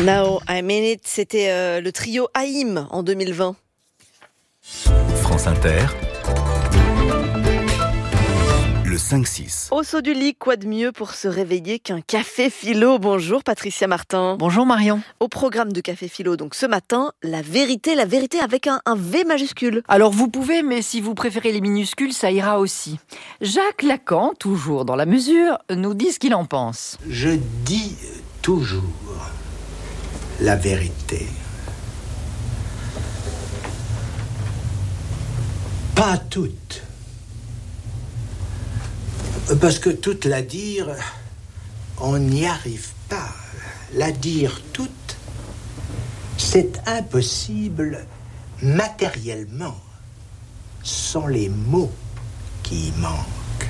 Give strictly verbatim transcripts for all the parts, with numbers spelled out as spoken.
Now I Mean It, c'était euh, le trio Haïm en deux mille vingt. France Inter, le cinq six. Au saut du lit, quoi de mieux pour se réveiller qu'un café philo? Bonjour Patricia Martin. Bonjour Marion. Au programme de Café Philo, donc ce matin, la vérité, la vérité avec un, un V majuscule. Alors vous pouvez, mais si vous préférez les minuscules, ça ira aussi. Jacques Lacan, toujours dans la mesure, nous dit ce qu'il en pense. Je dis toujours la vérité. Pas toute. Parce que toute la dire, on n'y arrive pas. La dire toute, c'est impossible matériellement, sans les mots qui y manquent.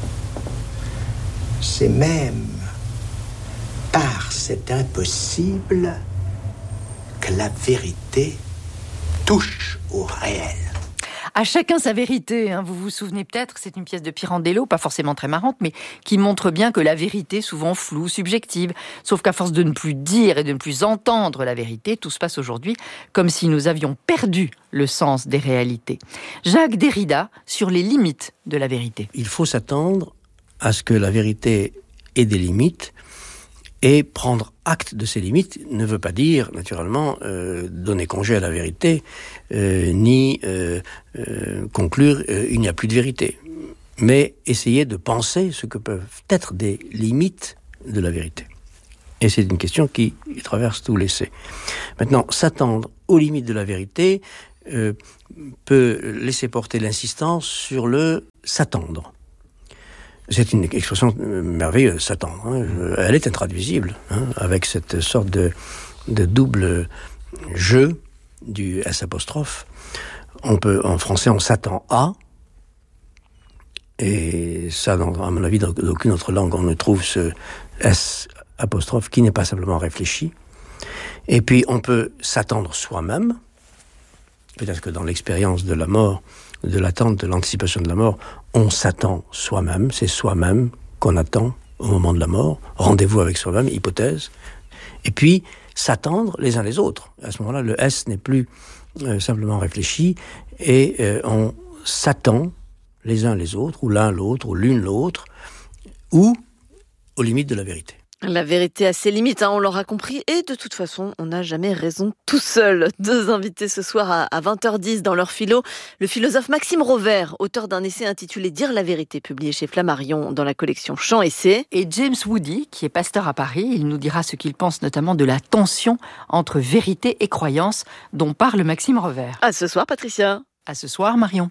C'est même par cet impossible que la vérité touche au réel. À chacun sa vérité, hein. Vous vous souvenez peut-être, c'est une pièce de Pirandello, pas forcément très marrante, mais qui montre bien que la vérité, souvent floue, subjective. Sauf qu'à force de ne plus dire et de ne plus entendre la vérité, tout se passe aujourd'hui comme si nous avions perdu le sens des réalités. Jacques Derrida, sur les limites de la vérité. Il faut s'attendre à ce que la vérité ait des limites, et prendre acte de ces limites ne veut pas dire, naturellement, euh, donner congé à la vérité, euh, ni euh, euh, conclure euh, il n'y a plus de vérité. Mais essayer de penser ce que peuvent être des limites de la vérité. Et c'est une question qui traverse tout l'essai. Maintenant, s'attendre aux limites de la vérité euh, peut laisser porter l'insistance sur le s'attendre. C'est une expression merveilleuse, s'attendre. Hein. Elle est intraduisible, hein, avec cette sorte de, de double jeu du S apostrophe. On peut, en français, on s'attend à, et ça, dans, à mon avis, dans aucune autre langue, on ne trouve ce S apostrophe qui n'est pas simplement réfléchi. Et puis, on peut s'attendre soi-même. Peut-être que dans l'expérience de la mort, de l'attente, de l'anticipation de la mort, on s'attend soi-même, c'est soi-même qu'on attend au moment de la mort, rendez-vous avec soi-même, hypothèse, et puis s'attendre les uns les autres. À ce moment-là, le S n'est plus euh, simplement réfléchi, et euh, on s'attend les uns les autres, ou l'un l'autre, ou l'une l'autre, ou aux limites de la vérité. La vérité a ses limites, hein, on l'aura compris, et de toute façon, on n'a jamais raison tout seul. Deux invités ce soir à, à vingt heures dix dans leur philo. Le philosophe Maxime Rovère, auteur d'un essai intitulé « Dire la vérité », publié chez Flammarion dans la collection Champs Essais. Et James Woody, qui est pasteur à Paris, il nous dira ce qu'il pense notamment de la tension entre vérité et croyance dont parle Maxime Rovère. À ce soir, Patricia. À ce soir, Marion.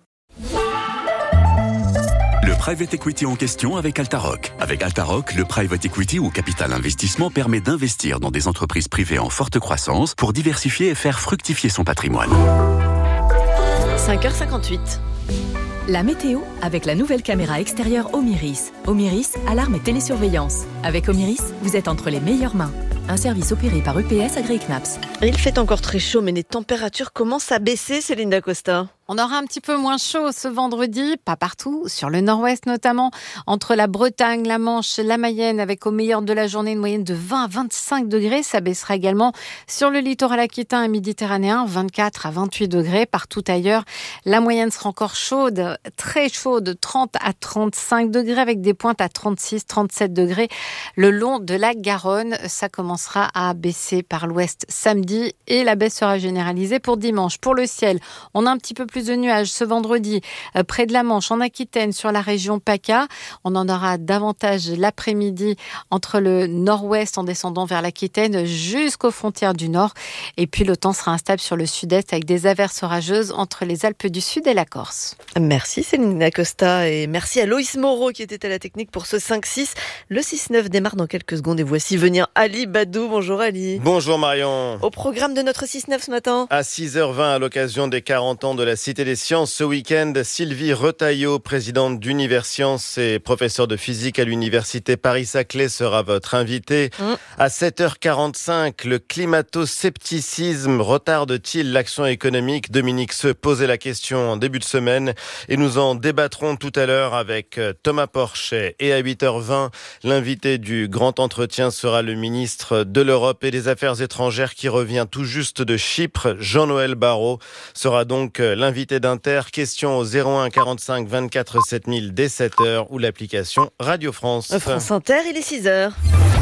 Le private equity en question avec Altaroc. Avec Altaroc, le private equity ou capital investissement permet d'investir dans des entreprises privées en forte croissance pour diversifier et faire fructifier son patrimoine. cinq heures cinquante-huit. La météo avec la nouvelle caméra extérieure Omiris. Omiris, alarme et télésurveillance. Avec Omiris, vous êtes entre les meilleures mains. Un service opéré par U P S agréé C N A P S. Il fait encore très chaud, mais les températures commencent à baisser, Céline Dacosta. On aura un petit peu moins chaud ce vendredi, pas partout, sur le nord-ouest notamment, entre la Bretagne, la Manche, la Mayenne, avec au meilleur de la journée une moyenne de vingt à vingt-cinq degrés. Ça baissera également sur le littoral aquitain et méditerranéen, vingt-quatre à vingt-huit degrés. Partout ailleurs, la moyenne sera encore chaude, très chaude, trente à trente-cinq degrés, avec des pointes à trente-six à trente-sept degrés le long de la Garonne. Ça commencera à baisser par l'ouest samedi et la baisse sera généralisée pour dimanche. Pour le ciel, on a un petit peu plus de nuages ce vendredi euh, près de la Manche, en Aquitaine, sur la région PACA. On en aura davantage l'après-midi entre le nord-ouest en descendant vers l'Aquitaine jusqu'aux frontières du nord. Et puis le temps sera instable sur le sud-est avec des averses orageuses entre les Alpes du Sud et la Corse. Merci Céline Acosta et merci à Loïs Moreau qui était à la technique pour ce cinq six. Le six neuf démarre dans quelques secondes et voici venir Ali Badou. Bonjour Ali. Bonjour Marion. Au programme de notre six neuf ce matin. À six heures vingt, à l'occasion des quarante ans de la Cité des Sciences ce week-end. Sylvie Retailleau, présidente d'Universcience et professeure de physique à l'université Paris-Saclay, sera votre invitée. Mmh. À sept heures quarante-cinq, le climato-scepticisme retarde-t-il l'action économique? Dominique Seux posait la question en début de semaine et nous en débattrons tout à l'heure avec Thomas Porchet. Et à huit heures vingt, l'invité du grand entretien sera le ministre de l'Europe et des Affaires étrangères qui revient tout juste de Chypre. Jean-Noël Barrot sera donc l'invité d'Inter. Question au zéro un quarante-cinq vingt-quatre sept mille dès sept heures ou l'application Radio France. France Inter, il est six heures.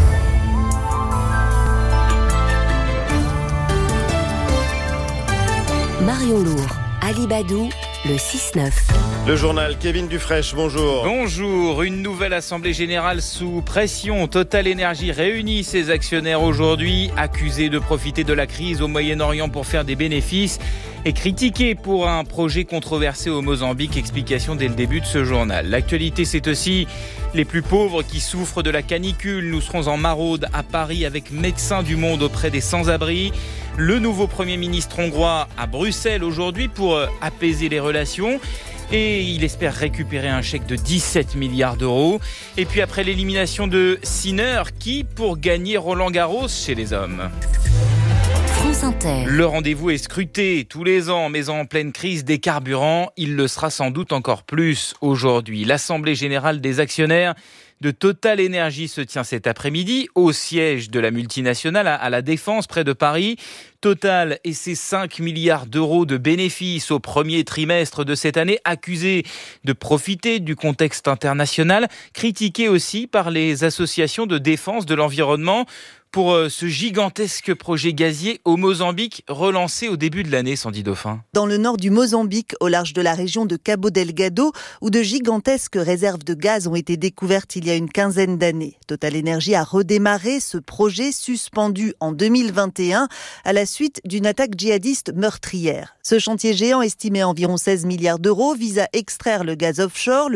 Marion Lourd, Ali Badou, le six neuf. Le journal, Kevin Dufraîche, bonjour. Bonjour, une nouvelle assemblée générale sous pression. Total Energy réunit ses actionnaires aujourd'hui, accusés de profiter de la crise au Moyen-Orient pour faire des bénéfices et critiqués pour un projet controversé au Mozambique. Explication dès le début de ce journal. L'actualité, c'est aussi les plus pauvres qui souffrent de la canicule. Nous serons en maraude à Paris avec Médecins du Monde auprès des sans-abri. Le nouveau Premier ministre hongrois à Bruxelles aujourd'hui pour apaiser les relations. Et il espère récupérer un chèque de dix-sept milliards d'euros. Et puis après l'élimination de Sinner, qui pour gagner Roland Garros chez les hommes? France Inter. Le rendez-vous est scruté tous les ans, mais en pleine crise des carburants, il le sera sans doute encore plus aujourd'hui. L'Assemblée générale des actionnaires de Total Energy se tient cet après-midi au siège de la multinationale à la Défense près de Paris. Total et ses cinq milliards d'euros de bénéfices au premier trimestre de cette année, accusés de profiter du contexte international, critiqués aussi par les associations de défense de l'environnement pour ce gigantesque projet gazier au Mozambique relancé au début de l'année, Sandy Dauphin. Dans le nord du Mozambique, au large de la région de Cabo Delgado, où de gigantesques réserves de gaz ont été découvertes il y a une quinzaine d'années. Total Energy a redémarré ce projet suspendu en deux mille vingt et un à la suite d'une attaque djihadiste meurtrière. Ce chantier géant estimé à environ seize milliards d'euros vise à extraire le gaz offshore,